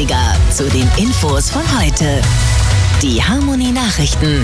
Klassiker zu den Infos von heute. Die Harmony Nachrichten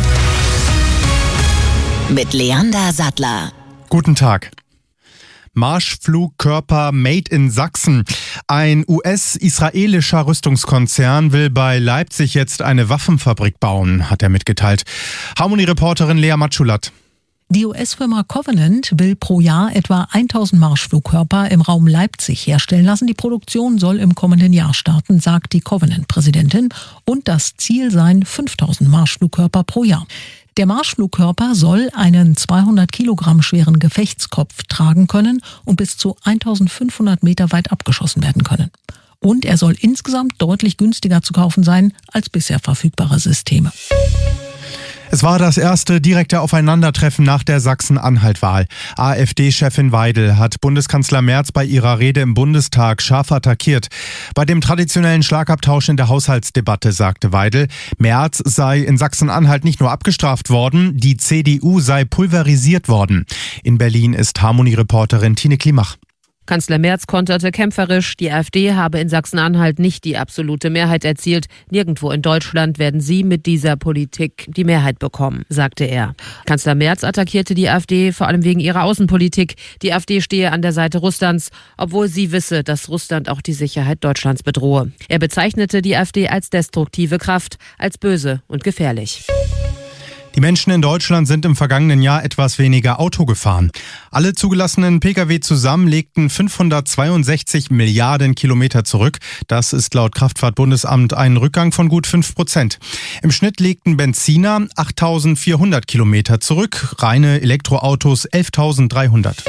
mit Leander Sattler. Guten Tag. Marschflugkörper made in Sachsen. Ein US-israelischer Rüstungskonzern will bei Leipzig jetzt eine Waffenfabrik bauen, hat er mitgeteilt. Harmony-Reporterin Lea Matschulat. Die US-Firma Covenant will pro Jahr etwa 1000 Marschflugkörper im Raum Leipzig herstellen lassen. Die Produktion soll im kommenden Jahr starten, sagt die Covenant-Präsidentin. Und das Ziel seien 5000 Marschflugkörper pro Jahr. Der Marschflugkörper soll einen 200 Kilogramm schweren Gefechtskopf tragen können und bis zu 1500 Meter weit abgeschossen werden können. Und er soll insgesamt deutlich günstiger zu kaufen sein als bisher verfügbare Systeme. Es war das erste direkte Aufeinandertreffen nach der Sachsen-Anhalt-Wahl. AfD-Chefin Weidel hat Bundeskanzler Merz bei ihrer Rede im Bundestag scharf attackiert. Bei dem traditionellen Schlagabtausch in der Haushaltsdebatte sagte Weidel, Merz sei in Sachsen-Anhalt nicht nur abgestraft worden, die CDU sei pulverisiert worden. In Berlin ist Harmony-Reporterin Tine Klimach. Kanzler Merz konterte kämpferisch, die AfD habe in Sachsen-Anhalt nicht die absolute Mehrheit erzielt. Nirgendwo in Deutschland werden sie mit dieser Politik die Mehrheit bekommen, sagte er. Kanzler Merz attackierte die AfD vor allem wegen ihrer Außenpolitik. Die AfD stehe an der Seite Russlands, obwohl sie wisse, dass Russland auch die Sicherheit Deutschlands bedrohe. Er bezeichnete die AfD als destruktive Kraft, als böse und gefährlich. Die Menschen in Deutschland sind im vergangenen Jahr etwas weniger Auto gefahren. Alle zugelassenen Pkw zusammen legten 562 Milliarden Kilometer zurück. Das ist laut Kraftfahrtbundesamt ein Rückgang von gut 5%. Im Schnitt legten Benziner 8.400 Kilometer zurück, reine Elektroautos 11.300.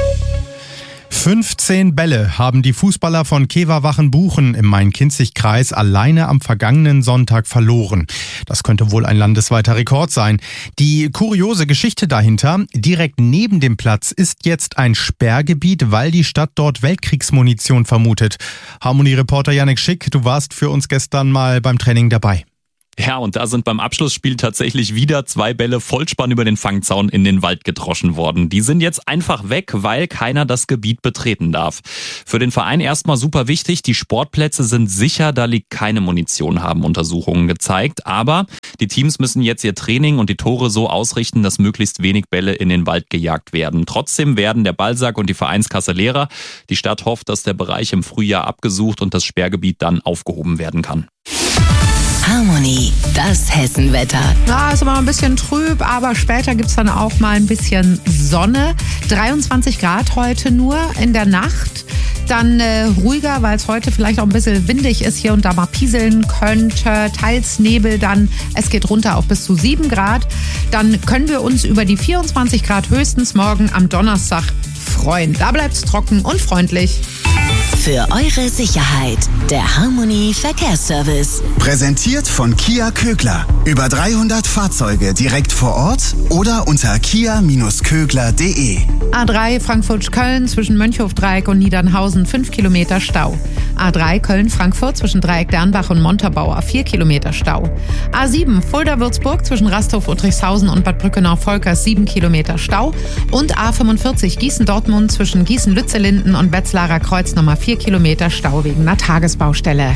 15 Bälle haben die Fußballer von Keverwachen-Buchen im Main-Kinzig-Kreis alleine am vergangenen Sonntag verloren. Das könnte wohl ein landesweiter Rekord sein. Die kuriose Geschichte dahinter: direkt neben dem Platz ist jetzt ein Sperrgebiet, weil die Stadt dort Weltkriegsmunition vermutet. Harmony-Reporter Yannick Schick, du warst für uns gestern mal beim Training dabei. Ja, und da sind beim Abschlussspiel tatsächlich wieder 2 Bälle Vollspann über den Fangzaun in den Wald gedroschen worden. Die sind jetzt einfach weg, weil keiner das Gebiet betreten darf. Für den Verein erstmal super wichtig, die Sportplätze sind sicher, da liegt keine Munition, haben Untersuchungen gezeigt. Aber die Teams müssen jetzt ihr Training und die Tore so ausrichten, dass möglichst wenig Bälle in den Wald gejagt werden. Trotzdem werden der Ballsack und die Vereinskasse leerer. Die Stadt hofft, dass der Bereich im Frühjahr abgesucht und das Sperrgebiet dann aufgehoben werden kann. Harmony, das Hessenwetter. Ja, ist immer ein bisschen trüb, aber später gibt es dann auch mal ein bisschen Sonne. 23 Grad heute nur in der Nacht. Dann ruhiger, weil es heute vielleicht auch ein bisschen windig ist, hier und da mal pieseln könnte. Teils Nebel dann. Es geht runter auf bis zu 7 Grad. Dann können wir uns über die 24 Grad höchstens morgen am Donnerstag freuen. Da bleibt es trocken und freundlich. Für eure Sicherheit, der Harmony Verkehrsservice. Präsentiert von Kia Kögler. Über 300 Fahrzeuge direkt vor Ort oder unter kia-kögler.de. A3 Frankfurt-Köln zwischen Mönchhofdreieck und Niedernhausen 5 Kilometer Stau. A3 Köln-Frankfurt zwischen Dreieck-Dernbach und Montabaur 4 Kilometer Stau. A7 Fulda-Würzburg zwischen Rasthof-Udrichshausen und Bad Brückenau-Volkers 7 Kilometer Stau. Und A45 Gießen-Dortmund zwischen Gießen-Lützellinden und Wetzlarer Kreuz nochmal 4 Kilometer Stau wegen einer Tagesbaustelle.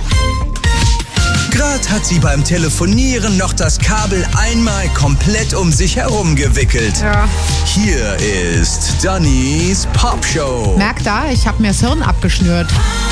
Gerade hat sie beim Telefonieren noch das Kabel einmal komplett um sich herum gewickelt. Ja. Hier ist Dannys Popshow. Merkt da, ich habe mir das Hirn abgeschnürt.